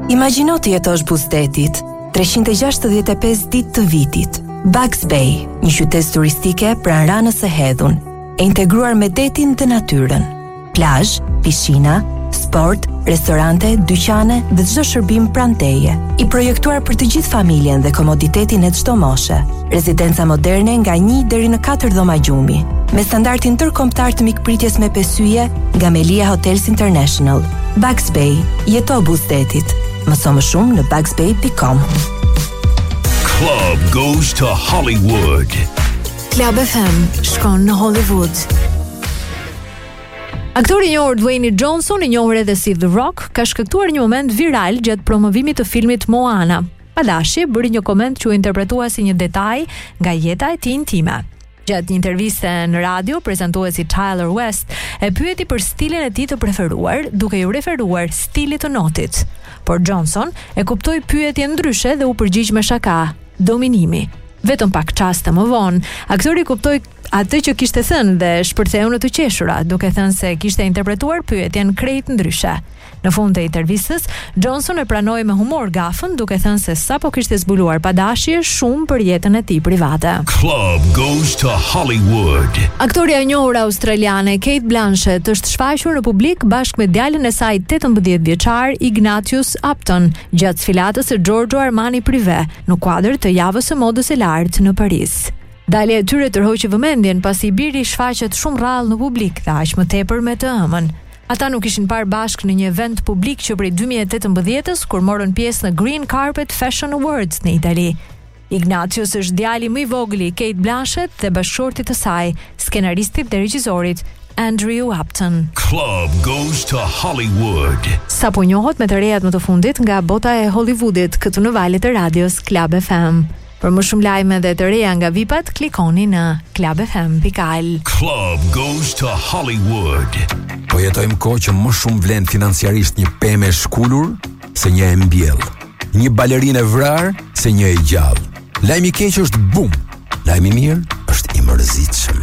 Imagjino të jetosh buzëdetit, 365 ditë të vitit. Bugs Bay, një qytet turistike pranë Ranës së Hedhun, e integruar me detin dhe natyrën. Plazh, piscina, sport, restorante, dyqane dhe çdo shërbim pranë teje. I projektuar për të gjithë familjen dhe komoditetin e çdo moshe. Rezidenca moderne nga 1 deri në 4 dhoma gjumi, me standardin ndërkombëtar të mikpritjes me pesyje nga Melia Hotels International. Bugs Bay, jeto buzëdetit. Mëso më shumë në bugsbay.com. Club goes to Hollywood. Club FM shkon në Hollywood. Aktori i njohur Dwayne Johnson, i njohur edhe si The Rock, ka shkaktuar një moment viral gjatë promovimit të filmit Moana. Padashi bëri një koment që u interpretua si një detaj nga jeta e tij intime. Gjatë një interviste në radio, prezantuesi Tyler West e pyeti për stilin e tij të preferuar, duke ju referuar stilit të notit. Por Johnson e kuptoi pyetjen ndryshe dhe u përgjigj me shaka: dominimi. Vetëm pak çaste më vonë, aktori kuptoi atë që kishte thënë dhe shpërtheu në të qeshura, duke thënë se kishte interpretuar pyetjen krejt ndryshe. Në fund të intervistës, Johnson e pranoi me humor gafën, duke thënë se sapo kishte zbuluar padashje shumë për jetën e tij private. Club goes to Hollywood. Aktoria e njohur australiane Kate Blanchett është shfaqur në publik bashkë me djalin e saj 18 vjeçar Ignatius Upton gjatë sfilatës së Giorgio Armani Privé në kuadër të javës së modës së lartë në Paris. Dalja e tyre tërhoqi vëmendjen pasi biri shfaqet shumë rrallë në publik dhe aq më tepër me të ëmën. Ata nuk ishin parë bashkë në një event publik që prej 2018-s, kur morën pjesë në Green Carpet Fashion Awards në Itali. Ignatius është djali më i vogël i Kate Blanchett dhe bashkëshortit të saj, skenaristit dhe regjisorit Andrew Upton. Club goes to Hollywood. Sapo njohët me të rejat më të fundit nga bota e Hollywoodit, këtu në valët e radios Club FM. Për më shumë lajme dhe të reja nga VIP-at, klikoni në clubfm.al. Club goes to Hollywood. Po jetojmë kohë që më shumë vlen financiarisht një pemë e shkullur se një e mbjell. Një balerinë e vrarë se një e gjallë. Lajmi i keq është bum. Lajmi i mirë është i mërzitshëm.